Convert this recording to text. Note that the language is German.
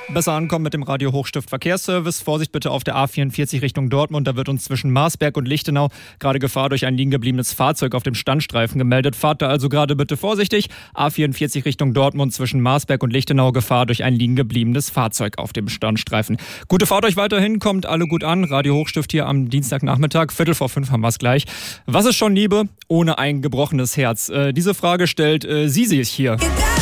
Besser ankommen mit dem Radio Hochstift Verkehrsservice. Vorsicht bitte auf der A44 Richtung Dortmund. Da wird uns zwischen Marsberg und Lichtenau gerade Gefahr durch ein liegen gebliebenes Fahrzeug auf dem Standstreifen gemeldet. Fahrt da also gerade bitte vorsichtig. A44 Richtung Dortmund zwischen Marsberg und Lichtenau. Gefahr durch ein liegen gebliebenes Fahrzeug auf dem Standstreifen. Gute Fahrt euch weiterhin. Kommt alle gut an. Radio Hochstift hier am Dienstagnachmittag. 4:45 haben wir es gleich. Was ist schon Liebe ohne ein gebrochenes Herz? Diese Frage stellt Sisi hier.